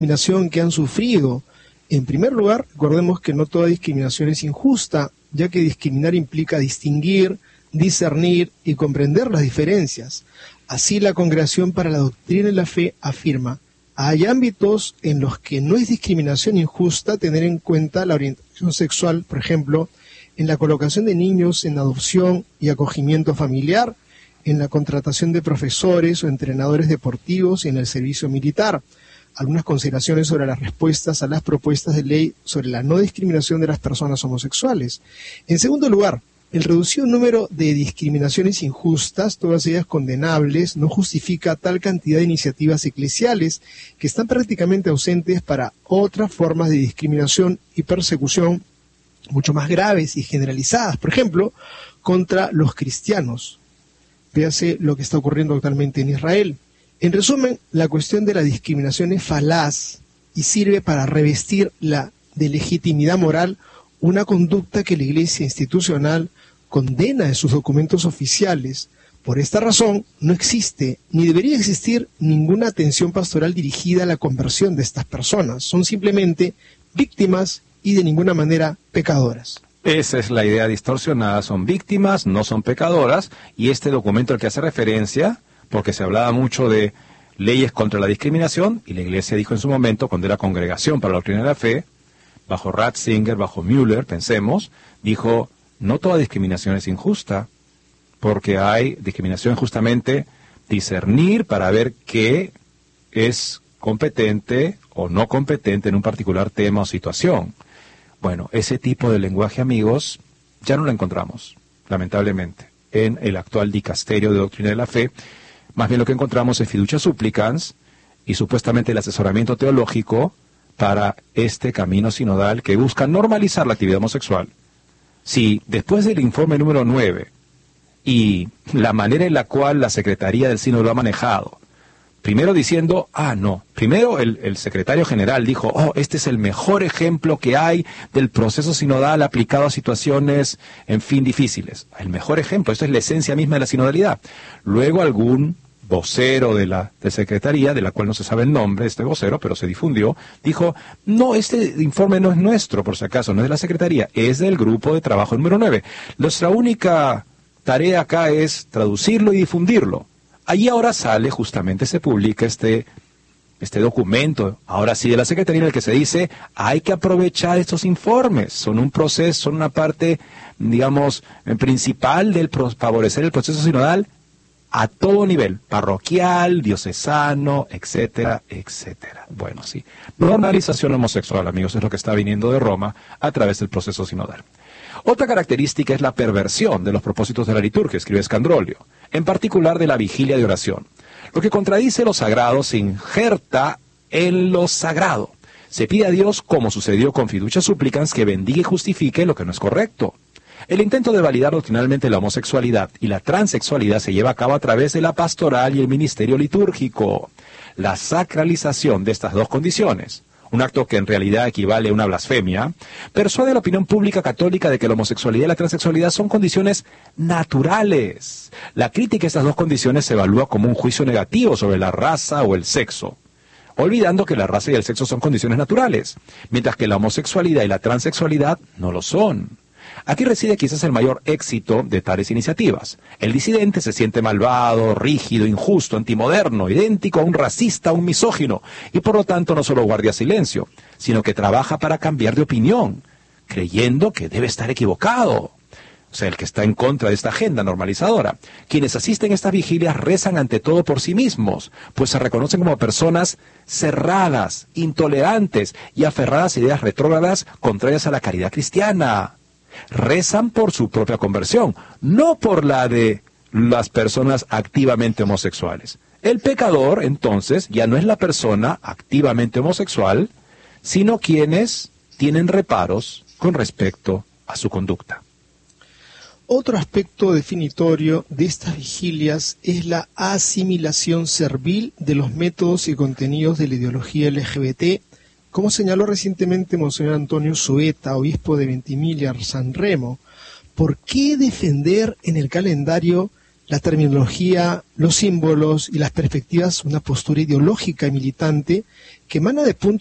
discriminación que han sufrido. En primer lugar, recordemos que no toda discriminación es injusta, ya que discriminar implica distinguir, discernir y comprender las diferencias. Así, la Congregación para la Doctrina y la Fe afirma: hay ámbitos en los que no es discriminación injusta tener en cuenta la orientación sexual, por ejemplo, en la colocación de niños en adopción y acogimiento familiar, en la contratación de profesores o entrenadores deportivos y en el servicio militar. Algunas consideraciones sobre las respuestas a las propuestas de ley sobre la no discriminación de las personas homosexuales. En segundo lugar, el reducido número de discriminaciones injustas, todas ellas condenables, no justifica tal cantidad de iniciativas eclesiales que están prácticamente ausentes para otras formas de discriminación y persecución mucho más graves y generalizadas, por ejemplo, contra los cristianos. Véase lo que está ocurriendo actualmente en Israel. En resumen, la cuestión de la discriminación es falaz y sirve para revestir de legitimidad moral una conducta que la Iglesia institucional condena en sus documentos oficiales. Por esta razón, no existe ni debería existir ninguna atención pastoral dirigida a la conversión de estas personas. Son simplemente víctimas y de ninguna manera pecadoras. Esa es la idea distorsionada, son víctimas, no son pecadoras, y este documento al que hace referencia, porque se hablaba mucho de leyes contra la discriminación, y la Iglesia dijo en su momento, cuando era Congregación para la Doctrina de la Fe, bajo Ratzinger, bajo Müller, pensemos, dijo: no toda discriminación es injusta, porque hay discriminación justamente discernir para ver qué es competente o no competente en un particular tema o situación. Bueno, ese tipo de lenguaje, amigos, ya no lo encontramos, lamentablemente, en el actual dicasterio de Doctrina de la Fe. Más bien lo que encontramos es fiducia supplicans y supuestamente el asesoramiento teológico para este camino sinodal que busca normalizar la actividad homosexual. Si después del informe número 9 y la manera en la cual la Secretaría del Sínodo lo ha manejado, primero diciendo, no, primero el secretario general dijo, este es el mejor ejemplo que hay del proceso sinodal aplicado a situaciones, en fin, difíciles. El mejor ejemplo, esto es la esencia misma de la sinodalidad. Luego algún vocero de secretaría, de la cual no se sabe el nombre de este vocero, pero se difundió, dijo, no, este informe no es nuestro, por si acaso, no es de la secretaría, es del grupo de trabajo número 9. Nuestra única tarea acá es traducirlo y difundirlo. Allí ahora sale, justamente se publica este documento, ahora sí de la Secretaría, en el que se dice, hay que aprovechar estos informes, son un proceso, son una parte, digamos, principal del favorecer el proceso sinodal a todo nivel, parroquial, diocesano, etcétera, etcétera. Bueno, sí, normalización homosexual, amigos, es lo que está viniendo de Roma a través del proceso sinodal. Otra característica es la perversión de los propósitos de la liturgia, escribe Scandrolio, en particular de la vigilia de oración. Lo que contradice lo sagrado se injerta en lo sagrado. Se pide a Dios, como sucedió con fiducia supplicans, que bendiga y justifique lo que no es correcto. El intento de validar doctrinalmente la homosexualidad y la transexualidad se lleva a cabo a través de la pastoral y el ministerio litúrgico. La sacralización de estas dos condiciones, un acto que en realidad equivale a una blasfemia, persuade a la opinión pública católica de que la homosexualidad y la transexualidad son condiciones naturales. La crítica a estas dos condiciones se evalúa como un juicio negativo sobre la raza o el sexo, olvidando que la raza y el sexo son condiciones naturales, mientras que la homosexualidad y la transexualidad no lo son. Aquí reside quizás el mayor éxito de tales iniciativas. El disidente se siente malvado, rígido, injusto, antimoderno, idéntico a un racista, a un misógino, y por lo tanto no solo guarda silencio, sino que trabaja para cambiar de opinión, creyendo que debe estar equivocado. O sea, el que está en contra de esta agenda normalizadora. Quienes asisten a estas vigilias rezan ante todo por sí mismos, pues se reconocen como personas cerradas, intolerantes y aferradas a ideas retrógradas contrarias a la caridad cristiana. Rezan por su propia conversión, no por la de las personas activamente homosexuales. El pecador, entonces, ya no es la persona activamente homosexual, sino quienes tienen reparos con respecto a su conducta. Otro aspecto definitorio de estas vigilias es la asimilación servil de los métodos y contenidos de la ideología LGBT, como señaló recientemente Monseñor Antonio Sueta, obispo de Ventimiglia, San Remo. ¿Por qué defender en el calendario la terminología, los símbolos y las perspectivas una postura ideológica y militante que emana de puntos